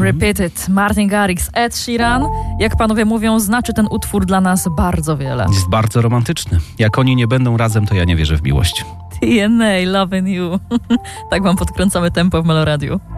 Repeat It, Martin Garrix, Ed Sheeran. Jak panowie mówią, znaczy ten utwór dla nas bardzo wiele. Jest bardzo romantyczny. Jak oni nie będą razem, to ja nie wierzę w miłość. TNA, Loving You. Tak wam podkręcamy tempo w Meloradiu.